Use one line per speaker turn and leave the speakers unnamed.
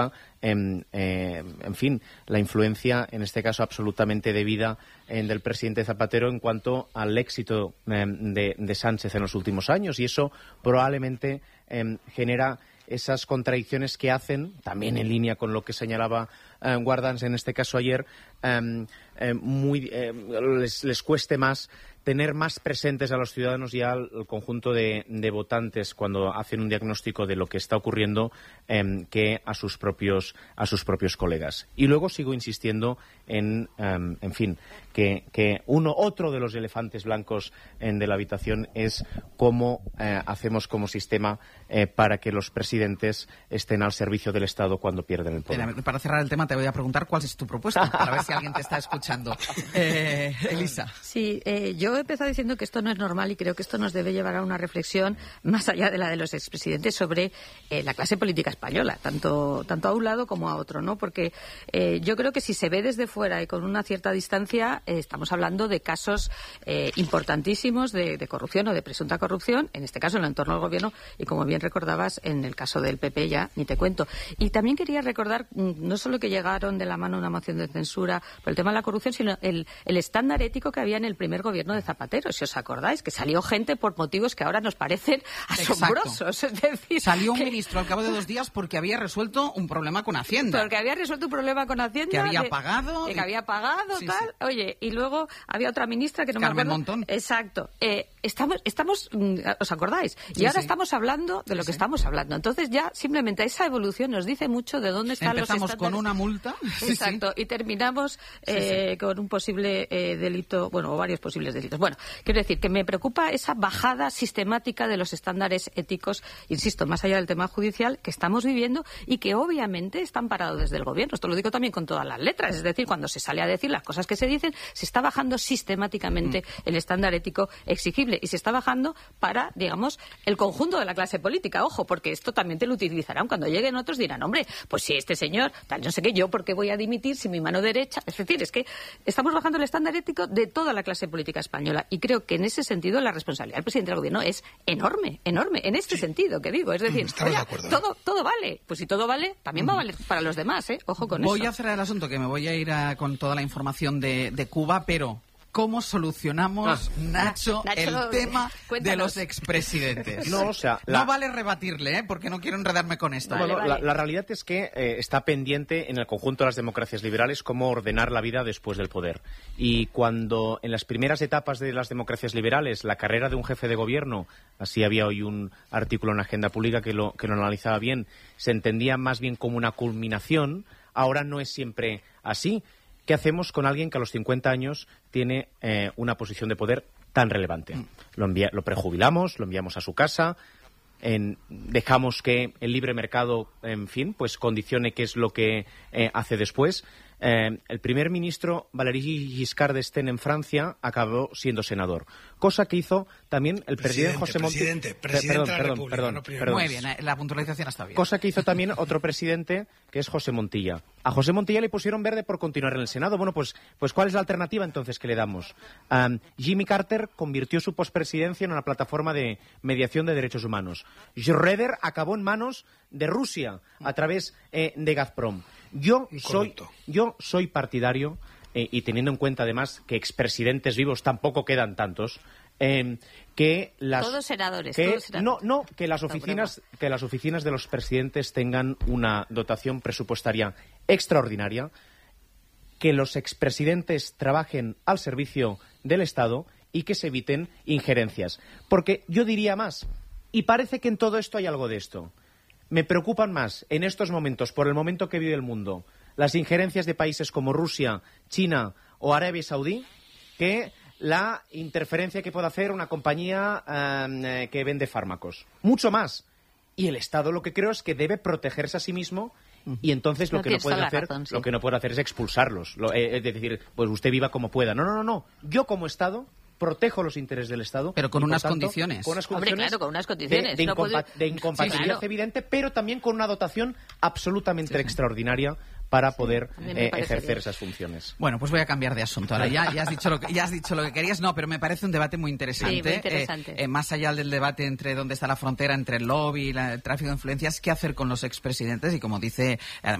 en fin, la influencia, en este caso absolutamente debida, del presidente Zapatero en cuanto al éxito de Sánchez en los últimos años, y eso probablemente genera esas contradicciones que hacen, también en línea con lo que señalaba Guardans en este caso ayer, les cueste más tener más presentes a los ciudadanos y al conjunto de votantes cuando hacen un diagnóstico de lo que está ocurriendo que a sus propios colegas. Y luego sigo insistiendo en fin, que otro de los elefantes blancos de la habitación es cómo hacemos como sistema para que los presidentes estén al servicio del Estado cuando pierden el poder.
Para cerrar el tema te voy a preguntar cuál es tu propuesta, para ver si alguien te está escuchando. Elisa.
Sí, yo he empezado diciendo que esto no es normal y creo que esto nos debe llevar a una reflexión más allá de la de los expresidentes sobre la clase política española, tanto a un lado como a otro, ¿no? Porque yo creo que si se ve desde fuera y con una cierta distancia, estamos hablando de casos importantísimos de corrupción o de presunta corrupción, en este caso en el entorno del gobierno, y como bien recordabas, en el caso del PP ya ni te cuento. Y también quería recordar, no solo que llegaron de la mano una moción de censura por el tema de la corrupción, sino el estándar ético que había en el primer gobierno de Zapatero, si os acordáis, que salió gente por motivos que ahora nos parecen asombrosos. Es decir,
salió un ministro al cabo de 2 días porque había resuelto un problema con Hacienda.
Porque había resuelto un problema con Hacienda.
Que había pagado.
Que había pagado, sí, tal. Sí. Oye, y luego había otra ministra que no
Carmen
me acuerdo.
Montón.
Exacto. Estamos, ¿os acordáis? Y ahora estamos hablando de lo que estamos hablando. Entonces ya simplemente esa evolución nos dice mucho de dónde están los estándares.
Empezamos con una multa.
Exacto. Y terminamos con un posible delito, bueno, o varios posibles delitos. Bueno, quiero decir que me preocupa esa bajada sistemática de los estándares éticos, insisto, más allá del tema judicial, que estamos viviendo y que obviamente están parados desde el gobierno. Esto lo digo también con todas las letras. Es decir, cuando se sale a decir las cosas que se dicen, se está bajando sistemáticamente el estándar ético exigible y se está bajando para, digamos, el conjunto de la clase política. Ojo, porque esto también te lo utilizarán. Cuando lleguen otros dirán, hombre, pues si este señor, tal, no sé qué, yo por qué voy a dimitir si mi mano derecha... Es decir, es que estamos bajando el estándar ético de toda la clase política española y creo que en ese sentido la responsabilidad del presidente del gobierno es enorme, en este sentido que digo. Es decir, oiga, todo vale. Pues si todo vale, también va a valer para los demás, ¿eh? Ojo con eso.
Voy a cerrar el asunto, que me voy a ir con toda la información de Cuba, pero... ¿Cómo solucionamos, Nacho, el tema de los expresidentes?
No
vale rebatirle, porque no quiero enredarme con esto.
La realidad es que está pendiente en el conjunto de las democracias liberales cómo ordenar la vida después del poder. Y cuando en las primeras etapas de las democracias liberales la carrera de un jefe de gobierno, así había hoy un artículo en Agenda Pública que lo analizaba bien, se entendía más bien como una culminación, ahora no es siempre así. ¿Qué hacemos con alguien que a los 50 años tiene una posición de poder tan relevante? Lo prejubilamos, lo enviamos a su casa, dejamos que el libre mercado, en fin, pues condicione qué es lo que hace después. El primer ministro Valéry Giscard d'Estaing en Francia acabó siendo senador, cosa que hizo también el presidente José Montilla. Perdón.
Muy bien, la puntualización está bien.
Cosa que hizo también otro presidente, que es José Montilla. A José Montilla le pusieron verde por continuar en el Senado. Bueno, pues ¿cuál es la alternativa entonces que le damos? Jimmy Carter convirtió su pospresidencia en una plataforma de mediación de derechos humanos. Schröder acabó en manos de Rusia a través de Gazprom. Yo soy partidario, y teniendo en cuenta además que expresidentes vivos tampoco quedan tantos, que las
todos senadores.
Que las oficinas de los presidentes tengan una dotación presupuestaria extraordinaria, que los expresidentes trabajen al servicio del Estado y que se eviten injerencias. Porque yo diría más, y parece que en todo esto hay algo de esto. Me preocupan más en estos momentos, por el momento que vive el mundo, las injerencias de países como Rusia, China o Arabia Saudí, que la interferencia que puede hacer una compañía que vende fármacos. Mucho más. Y el Estado lo que creo es que debe protegerse a sí mismo y entonces lo que no puede hacer es expulsarlos. Es decir, pues usted viva como pueda. No. Yo como Estado protejo los intereses del Estado.
Pero con unas condiciones.
Hombre, claro, con unas condiciones.
De incompatibilidad evidente, pero también con una dotación absolutamente extraordinaria para poder ejercer esas funciones.
Bueno, pues voy a cambiar de asunto. Ahora ya has dicho lo que querías. No, pero me parece un debate muy interesante.
Sí, muy interesante.
Más allá del debate entre dónde está la frontera entre el lobby y el tráfico de influencias, ¿qué hacer con los expresidentes? Y como dice